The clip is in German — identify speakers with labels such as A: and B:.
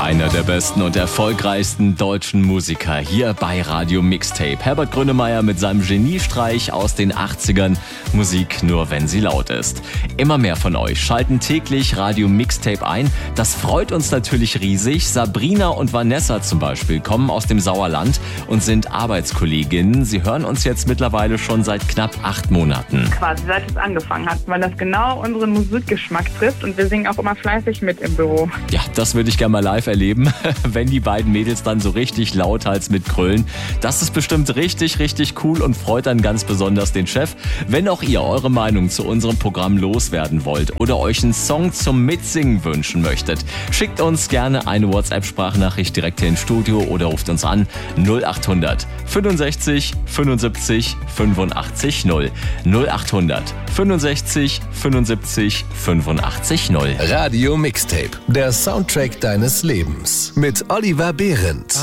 A: Einer der besten und erfolgreichsten deutschen Musiker hier bei Radio Mixtape. Herbert Grönemeyer mit seinem Geniestreich aus den 80ern. Musik nur, wenn sie laut ist. Immer mehr von euch schalten täglich Radio Mixtape ein. Das freut uns natürlich riesig. Sabrina und Vanessa zum Beispiel kommen aus dem Sauerland und sind Arbeitskolleginnen. Sie hören uns jetzt mittlerweile schon seit knapp 8 Monaten.
B: Quasi seit es angefangen hat, weil das genau unseren Musikgeschmack trifft und wir singen auch immer fleißig mit im Büro.
A: Ja, das würde ich gerne mal live erleben, wenn die beiden Mädels dann so richtig lauthals mitgrölen. Das ist bestimmt richtig, richtig cool und freut dann ganz besonders den Chef. Wenn auch ihr eure Meinung zu unserem Programm loswerden wollt oder euch einen Song zum Mitsingen wünschen möchtet, schickt uns gerne eine WhatsApp-Sprachnachricht direkt hier ins Studio oder ruft uns an 0800 65 75 85 0. 0800 65 75 85 0.
C: Radio Mixtape, der Soundtrack deines Lebens mit Oliver Behrendt.